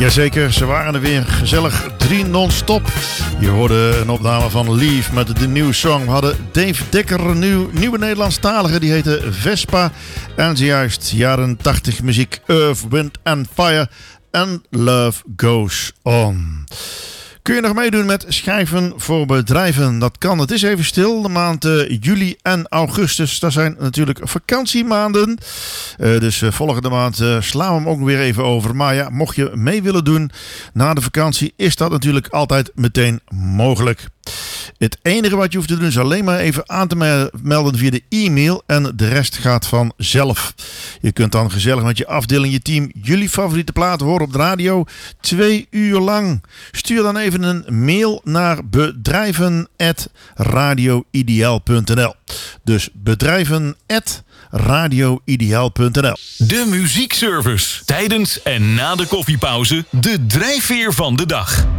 Jazeker, ze waren er weer gezellig 3 non-stop. Je hoorde een opname van Leave met de nieuwe song. We hadden Dave Dekker, een nieuwe Nederlandstalige, die heette Vespa. En zojuist jaren 80 muziek, Earth, Wind and Fire and Love Goes On. Kun je nog meedoen met schrijven voor bedrijven? Dat kan. Het is even stil. De maand juli en augustus, dat zijn natuurlijk vakantiemaanden. Dus volgende maand slaan we hem ook weer even over. Maar ja, mocht je mee willen doen na de vakantie, is dat natuurlijk altijd meteen mogelijk. Het enige wat je hoeft te doen is alleen maar even aan te melden via de e-mail en de rest gaat vanzelf. Je kunt dan gezellig met je afdeling, je team, jullie favoriete platen horen op de radio 2 uur lang. Stuur dan even een mail naar bedrijven@radioideaal.nl. Dus bedrijven@radioideaal.nl. De muziekservice. Tijdens en na de koffiepauze de drijfveer van de dag.